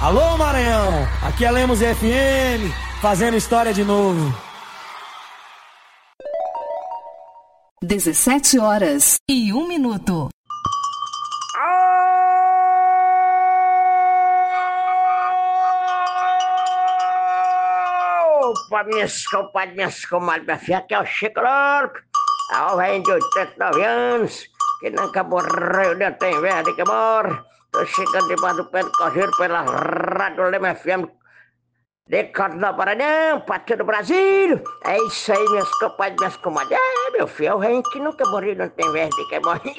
Alô, Maranhão, aqui é Lemos FM, fazendo história de novo. 17h01. Opa, minhas compadres, minhas comadres, minha filha, aqui é o Chico Louco. A velho de 89 anos, que nunca morreu, nem tem velho que morre. Tô chegando debaixo do pé do correio pela Rádio Lema FM, de Corte do Maranhão, pra todo o Brasil. É isso aí, minhas compadres, minhas comadres. É, meu filho, é o velho que nunca morreu, não tem velho que morre.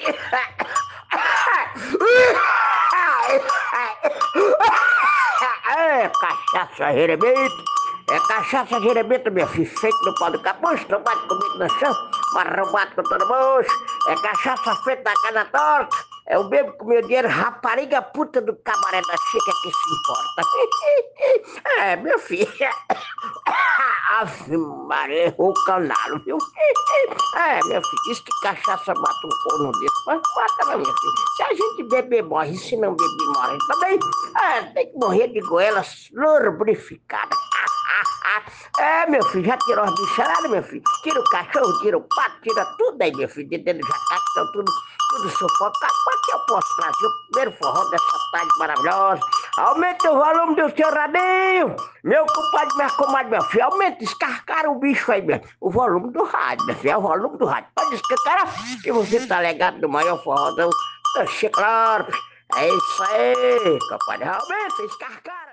É cachaça jerebito. É cachaça jerebito, meu filho, feito no pau do capucho, não bate comigo no chão, marrão bate com todo moço. É cachaça feita da cana torta. Eu bebo com meu dinheiro, rapariga puta do cabaré da chica que se importa. É, meu filho. Ave Maria, o canalo, viu? É, meu filho, diz que cachaça mata um corno desse, mas mata, meu filho. Se a gente beber, morre, se não beber, morre também. É, tem que morrer de goelas lubrificadas. É, meu filho, já tirou as bicharadas, meu filho? Tira o cachorro, tira o pato, tira tudo aí, meu filho, dentro do jacaque, estão tudo sufocado. Quanto que eu posso trazer o primeiro forró dessa tarde maravilhosa? Aumenta o volume do seu radinho, meu compadre, minha comadre, meu filho, aumenta, escarcara o bicho aí, meu. O volume do rádio, meu filho, é o volume do rádio. Pode escancarar que você tá ligado no maior forró do Chico Louco. É isso aí, compadre, aumenta, escarcara.